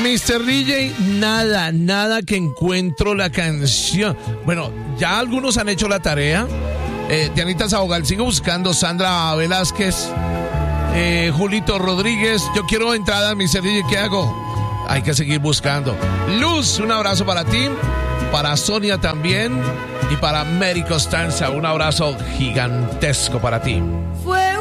Mr. DJ, nada que encuentro la canción. Bueno, ya algunos han hecho la tarea. Dianita Sabogal sigue buscando. Sandra Velázquez, Julito Rodríguez. Yo quiero entradas, Mr. DJ, ¿qué hago? Hay que seguir buscando. Luz, un abrazo para ti. Para Sonia también. Y para Mary Costanza, un abrazo gigantesco para ti. Fue